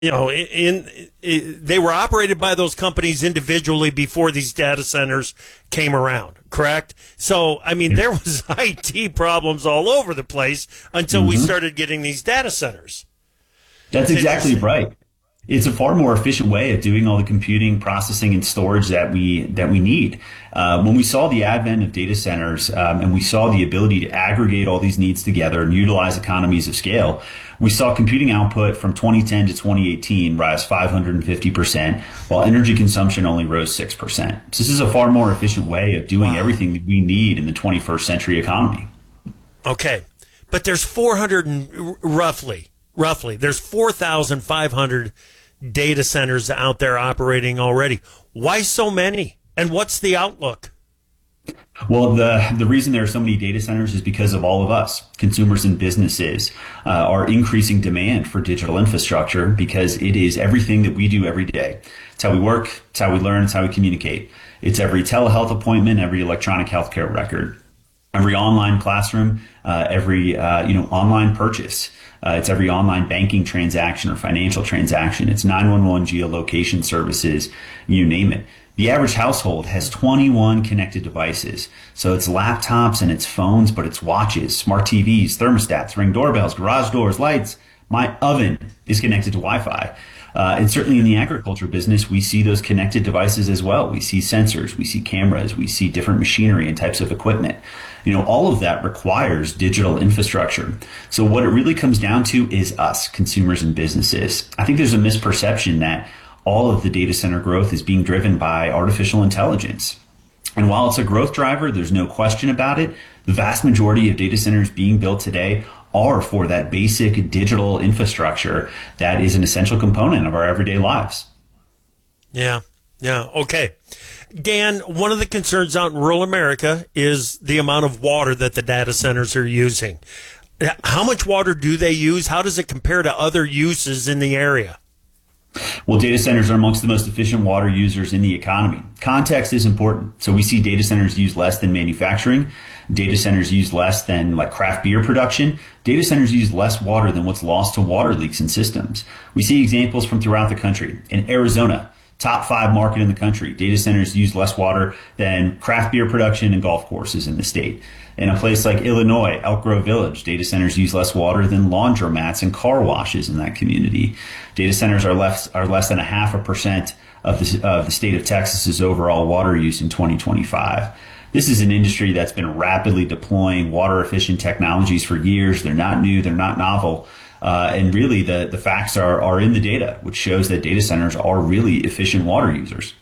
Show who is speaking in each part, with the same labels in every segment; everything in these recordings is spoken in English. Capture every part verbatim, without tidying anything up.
Speaker 1: You know, in, in they were operated by those companies individually before these data centers came around, correct? So, I mean, there was I T problems all over the place until mm-hmm. we started getting these data centers.
Speaker 2: That's exactly right. It's a far more efficient way of doing all the computing, processing, and storage that we that we need. Uh, when we saw the advent of data centers um, and we saw the ability to aggregate all these needs together and utilize economies of scale, we saw computing output from twenty ten to twenty eighteen rise five hundred fifty percent, while energy consumption only rose six percent. So this is a far more efficient way of doing wow. everything that we need in the twenty-first century economy.
Speaker 1: Okay, but there's four hundred and roughly. Roughly, there's four thousand five hundred data centers out there operating already. Why so many? And what's the outlook?
Speaker 2: Well, the, the reason there are so many data centers is because of all of us, consumers and businesses, uh, are increasing demand for digital infrastructure because it is everything that we do every day. It's how we work, it's how we learn, it's how we communicate. It's every telehealth appointment, every electronic healthcare record, every online classroom, uh, every uh, you know online purchase. Uh, it's every online banking transaction or financial transaction. It's nine one one geolocation services, you name it. The average household has twenty-one connected devices. So it's laptops and it's phones, but it's watches, smart T Vs, thermostats, Ring doorbells, garage doors, lights. My oven is connected to Wi-Fi. Uh, and certainly in the agriculture business, we see those connected devices as well. We see sensors, we see cameras, we see different machinery and types of equipment. You know, all of that requires digital infrastructure. So what it really comes down to is us, consumers and businesses. I think there's a misperception that all of the data center growth is being driven by artificial intelligence. And while it's a growth driver, there's no question about it. The vast majority of data centers being built today are for that basic digital infrastructure that is an essential component of our everyday lives.
Speaker 1: Yeah, yeah, okay. Dan, one of the concerns out in rural America is the amount of water that the data centers are using. How much water do they use? How does it compare to other uses in the area?
Speaker 2: Well, data centers are amongst the most efficient water users in the economy. Context is important. So we see data centers use less than manufacturing. Data centers use less than like craft beer production. Data centers use less water than what's lost to water leaks in systems. We see examples from throughout the country. In Arizona, top five market in the country, data centers use less water than craft beer production and golf courses in the state. In a place like Illinois, Elk Grove Village, data centers use less water than laundromats and car washes in that community. Data centers are less are less than a half a percent of the, of the state of Texas's overall water use in twenty twenty-five. This is an industry that's been rapidly deploying water efficient technologies for years. They're not new, they're not novel. Uh, and really the, the facts are, are in the data, which shows that data centers are really efficient water users.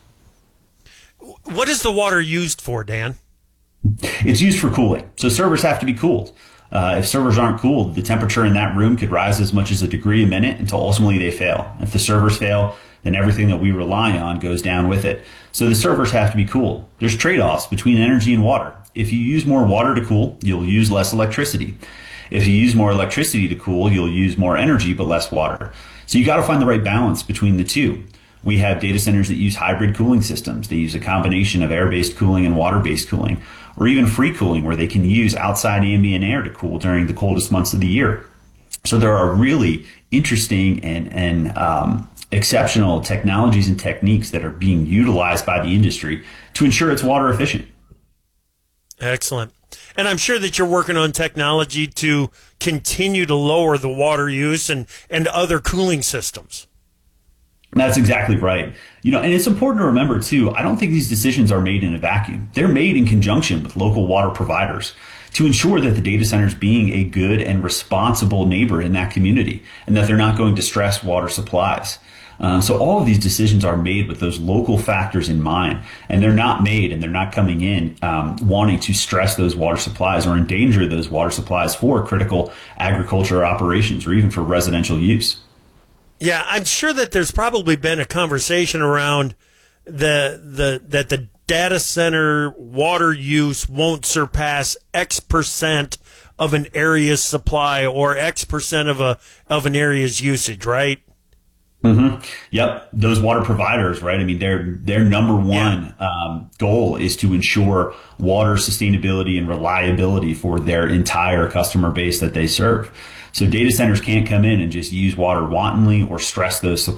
Speaker 1: What is the water used for, Dan?
Speaker 2: It's used for cooling. So servers have to be cooled. Uh, if servers aren't cooled, the temperature in that room could rise as much as a degree a minute until ultimately they fail. If the servers fail, then everything that we rely on goes down with it. So the servers have to be cooled. There's trade-offs between energy and water. If you use more water to cool, you'll use less electricity. If you use more electricity to cool, you'll use more energy but less water. So you got to find the right balance between the two. We have data centers that use hybrid cooling systems. They use a combination of air-based cooling and water-based cooling, or even free cooling where they can use outside ambient air to cool during the coldest months of the year. So there are really interesting and, and um, exceptional technologies and techniques that are being utilized by the industry to ensure it's water efficient.
Speaker 1: Excellent. And I'm sure that you're working on technology to continue to lower the water use and, and other cooling systems.
Speaker 2: That's exactly right. You know, and it's important to remember, too, I don't think these decisions are made in a vacuum. They're made in conjunction with local water providers to ensure that the data center is being a good and responsible neighbor in that community and that they're not going to stress water supplies. Um, so all of these decisions are made with those local factors in mind, and they're not made and they're not coming in um, wanting to stress those water supplies or endanger those water supplies for critical agriculture operations or even for residential use.
Speaker 1: Yeah, I'm sure that there's probably been a conversation around the the that the data center water use won't surpass X percent of an area's supply or X percent of a of an area's usage, right?
Speaker 2: Mm-hmm. Yep, those water providers, right? I mean, their their number one
Speaker 1: Yeah.
Speaker 2: um, goal is to ensure water sustainability and reliability for their entire customer base that they serve. So data centers can't come in and just use water wantonly or stress those